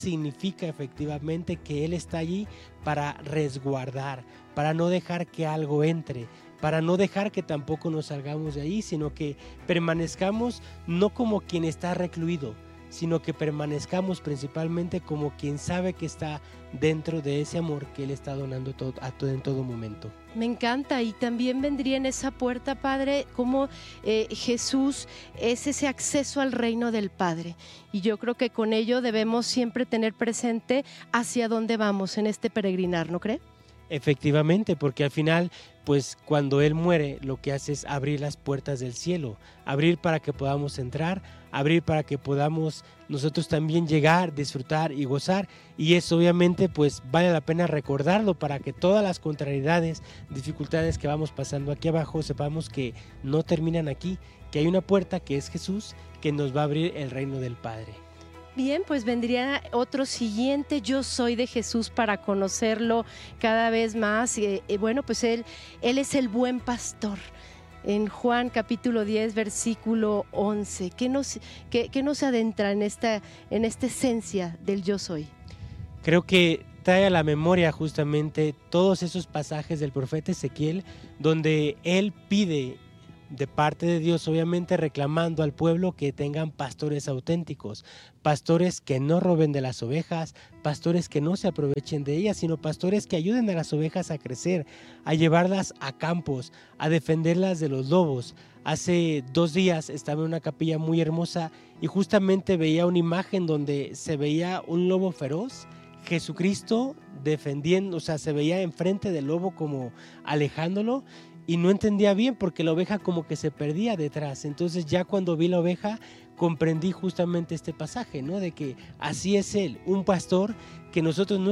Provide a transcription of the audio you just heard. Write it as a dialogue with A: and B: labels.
A: significa efectivamente que Él está allí para resguardar, para no dejar que algo entre, para no dejar que tampoco nos salgamos de ahí, sino que permanezcamos no como quien está recluido, sino que permanezcamos principalmente como quien sabe que está dentro de ese amor que Él está donando en todo momento.
B: Me encanta, y también vendría en esa puerta, Padre, como Jesús es ese acceso al reino del Padre. Y yo creo que con ello debemos siempre tener presente hacia dónde vamos en este peregrinar, ¿no cree?
A: Efectivamente, porque al final, pues cuando Él muere, lo que hace es abrir las puertas del cielo, abrir para que podamos entrar, abrir para que podamos nosotros también llegar, disfrutar y gozar. Y eso obviamente pues vale la pena recordarlo para que todas las contrariedades, dificultades que vamos pasando aquí abajo, sepamos que no terminan aquí, que hay una puerta que es Jesús, que nos va a abrir el reino del Padre.
B: Bien, pues vendría otro siguiente, yo soy de Jesús, para conocerlo cada vez más. Bueno, pues él es el buen pastor. En Juan capítulo 10, versículo 11, ¿qué nos adentra en esta esencia del yo soy?
A: Creo que trae a la memoria justamente todos esos pasajes del profeta Ezequiel, donde él pide de parte de Dios, obviamente reclamando al pueblo que tengan pastores auténticos, pastores que no roben de las ovejas, pastores que no se aprovechen de ellas, sino pastores que ayuden a las ovejas a crecer, a llevarlas a campos, a defenderlas de los lobos. Hace 2 días estaba en una capilla muy hermosa y justamente veía una imagen donde se veía un lobo feroz, Jesucristo defendiendo, o sea, se veía enfrente del lobo como alejándolo, y no entendía bien porque la oveja como que se perdía detrás. Entonces ya cuando vi la oveja comprendí justamente este pasaje, ¿no? De que así es Él, un pastor que nosotros no